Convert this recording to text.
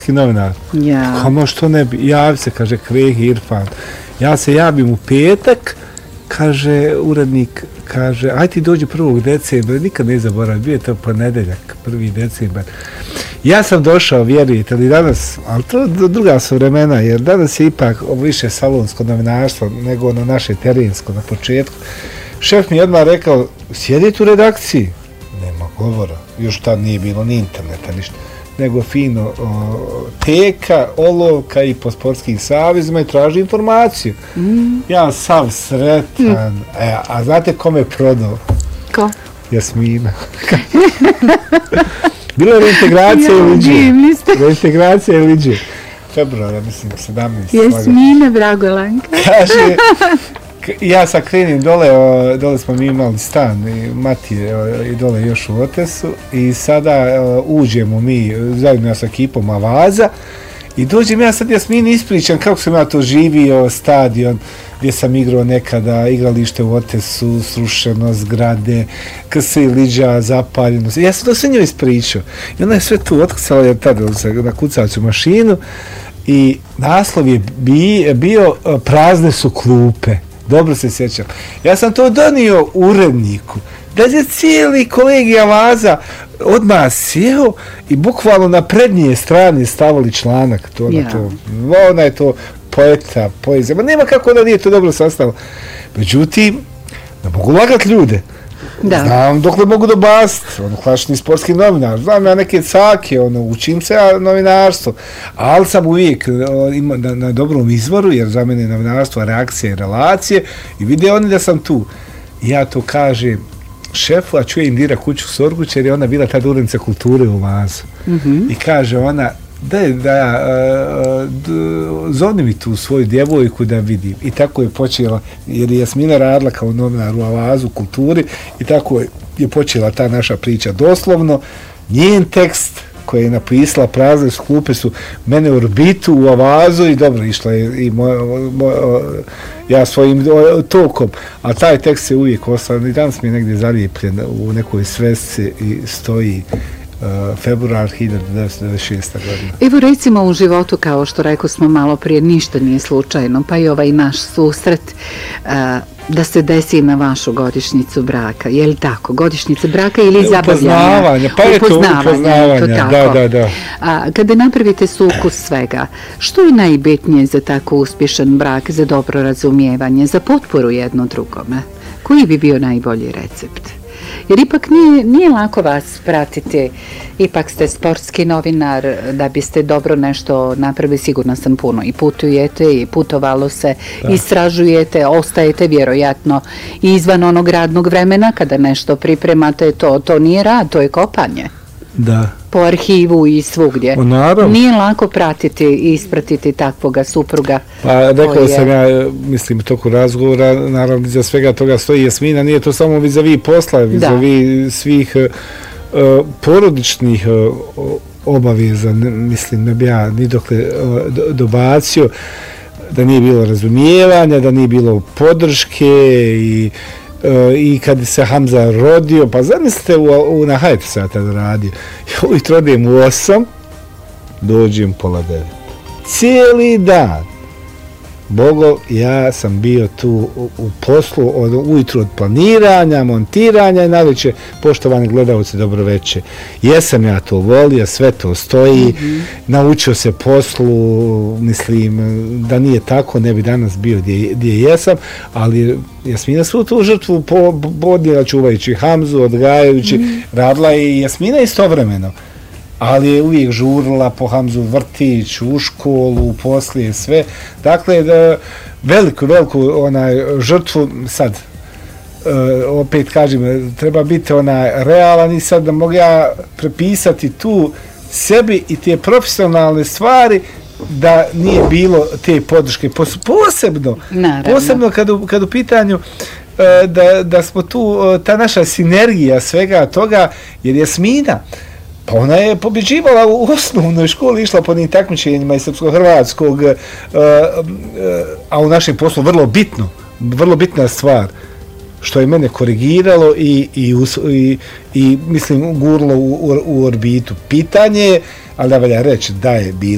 novinar. Ja. Kamo što ne bi, javi se, kaže Krehi Irfan. Ja se javim u petak, kaže urednik, kaže, aj ti dođi 1. decembra, nikad ne zaboravim, bio je to ponedeljak, 1. decembar. Ja sam došao, vjerujete li danas, ali to druga su vremena, jer danas je ipak više salonsko novinarstvo nego ono naše terensko na početku. Šef mi je odmah rekao, sjedite u redakciji. Nema govora, još tad nije bilo ni interneta, ništa. Nego fino teka, olovka i po sportskim savizima i traži informaciju. Ja sav sretan. A znate ko me prodao? Ko? Jasmina. Bilo je reintegracija ili iđe? Reintegracija ili iđe? Februara, mislim, 17. Jasmina Bragolanka. Kaže, ja sad krenim dole smo mi imali stan i Matije i dole još u Otesu i sada uđemo mi zajedno s ekipom Avaza i dođem ja sad Jasmini ispričam kako sam ja to živio, stadion gdje sam igrao nekada, igralište u Otesu, srušeno, zgrade, KS Iliđa, zapaljeno. Ja sam to sve njoj ispričao i ona je sve tu otkucala jer tada na kucaću mašinu i naslov je bio prazne su klupe. Dobro se sjećam. Ja sam to donio uredniku. Da je cijeli kolegija Avaza odmah sjeo i bukvalno na prednje strane stavili članak. Ona je to poeta, poezija. Ma nema kako da nije to dobro sastavilo. Međutim, da mogu lagati ljude. Da. Znam dokle mogu dobasti, klasični sportski novinar, znam ja neke cake, učim se ja novinarstvo, ali sam uvijek na dobrom izvoru, jer za mene je novinarstvo reakcija i relacije i vide oni da sam tu. I ja to kažem šefu, a čuje Indira Kućuk-Sorguć, jer je ona bila tada urednica kulture u Vazu. I kaže ona, zovni mi tu svoju djevojku da vidim. I tako je počela, jer je Jasmina radila kao novinar u Avazu, kulturi, i tako je počela ta naša priča. Doslovno, njen tekst koji je napisala prazne su klupe su mene u orbitu u Avazu i dobro išla je i ja svojim tokom, a taj tekst se uvijek ostao i danas mi je negdje zalijepljen u nekoj svesci i stoji februar 1996. godina. Evo recimo u životu, kao što rekao smo malo prije, ništa nije slučajno, pa i ovaj naš susret da se desi na vašu godišnjicu braka, je li tako? Godišnjice braka ili zabavljanja? Upoznavanja, da. Kada napravite sukus svega, što je najbitnije za tako uspješan brak, za dobro razumijevanje, za potporu jedno drugome? Koji bi bio najbolji recept? Jer ipak nije lako vas pratiti, ipak ste sportski novinar, da biste dobro nešto napravili, sigurno sam puno i putujete i putovalo se, istražujete, ostajete vjerojatno izvan onog radnog vremena kada nešto pripremate, to nije rad, to je kopanje. Da. Po arhivu i svugdje. Nije lako pratiti i ispratiti takvoga supruga. Pa rekao sam ja, mislim, toko razgovora, naravno za svega toga stoji Jasmina, nije to samo vis-a-vis posla, vis-a-vis svih porodičnih obaveza, mislim, ne bi ja ni dokle dobacio, da nije bilo razumijevanja, da nije bilo podrške i kad se Hamza rodio, pa zamislite na Hajtu sam tada radio. Ja ujutro odem u 8, dođem pola 9. Cijeli dan. Bogo, ja sam bio tu u poslu ujutro od planiranja, montiranja i navečer, poštovani gledalci, dobro večer. Jesam ja to volio, sve to stoji, naučio se poslu, mislim, da nije tako, ne bi danas bio gdje jesam, ali Jasmina svu tu žrtvu podnijela čuvajući Hamzu, odgajajući, radila i Jasmina istovremeno. Ali je uvijek žurila po Hamzu vrtić, u školu, poslije sve. Dakle, veliku žrtvu sad, opet kažem, treba biti realan i sad da mogu ja prepisati tu sebi i te profesionalne stvari da nije bilo te podrške. Posebno kad u pitanju da smo tu, ta naša sinergija svega toga, jer Jasmina, pa ona je pobjeđivala u osnovnoj školi, išla po njim takmičenjima iz srpsko-hrvatskog, a u našem poslu vrlo bitna stvar, što je mene korigiralo i mislim gurlo u orbitu. Pitanje, ali da valja reći da je bilo